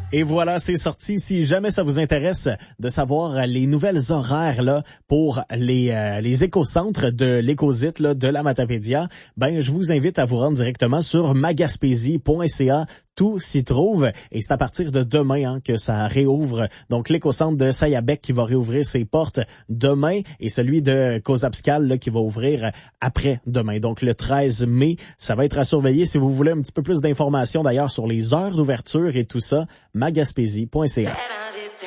Et voilà, c'est sorti. Si jamais ça vous intéresse de savoir les nouvelles horaires là pour les écocentres de l'Écosite là, de la Matapédia, ben je vous invite à vous rendre directement sur magaspésie.ca. Tout s'y trouve et c'est à partir de demain que ça réouvre. Donc l'écocentre de Sayabec qui va réouvrir ses portes demain et celui de Cozapscal là, qui va ouvrir après demain. Donc le 13 mai, ça va être à surveiller. Si vous voulez un petit peu plus d'informations d'ailleurs sur les heures d'ouverture et tout ça, magaspésie.ca.